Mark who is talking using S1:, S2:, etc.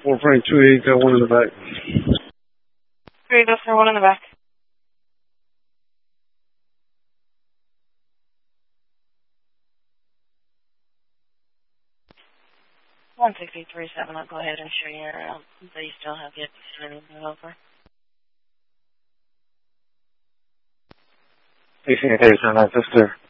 S1: 4 Frank 28, got one in the back.
S2: 3 Vista, one in the back. One 6337, I'll go ahead and show you around. But you still have yet to send anything over.
S3: 1837, Sister.